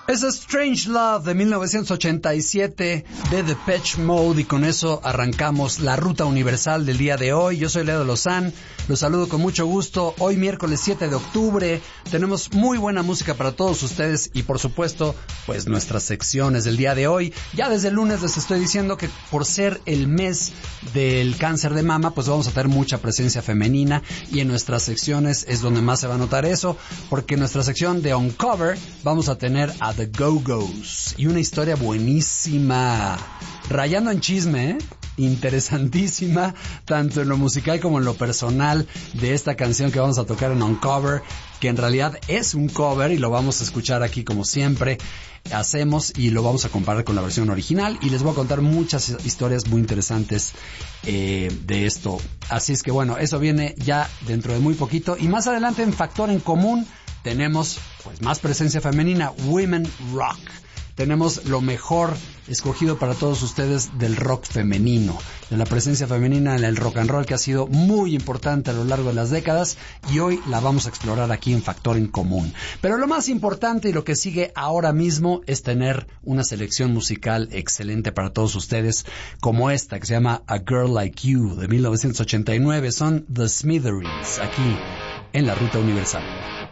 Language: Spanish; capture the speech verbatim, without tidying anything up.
Es Strange Love de mil novecientos ochenta y siete de Depeche Mode, y con eso arrancamos la ruta universal del día de hoy. Yo soy Leo Lozán, los saludo con mucho gusto. Hoy miércoles siete de octubre tenemos muy buena música para todos ustedes y por supuesto pues nuestras secciones del día de hoy. Ya desde el lunes les estoy diciendo que por ser el mes del cáncer de mama pues vamos a tener mucha presencia femenina, y en nuestras secciones es donde más se va a notar eso, porque en nuestra sección de Uncover vamos a tener a The Go-Go's y una historia buenísima, rayando en chisme, ¿eh? Interesantísima, tanto en lo musical como en lo personal, de esta canción que vamos a tocar en Uncover, que en realidad es un cover y lo vamos a escuchar aquí como siempre hacemos, y lo vamos a comparar con la versión original, y les voy a contar muchas historias muy interesantes eh, de esto. Así es que bueno, eso viene ya dentro de muy poquito, y más adelante en Factor en Común tenemos pues más presencia femenina, Women Rock. Tenemos lo mejor escogido para todos ustedes del rock femenino, de la presencia femenina en el rock and roll, que ha sido muy importante a lo largo de las décadas, y hoy la vamos a explorar aquí en Factor en Común. Pero lo más importante y lo que sigue ahora mismo es tener una selección musical excelente para todos ustedes, como esta que se llama A Girl Like You de mil novecientos ochenta y nueve. Son The Smithereens, aquí en la Ruta Universal.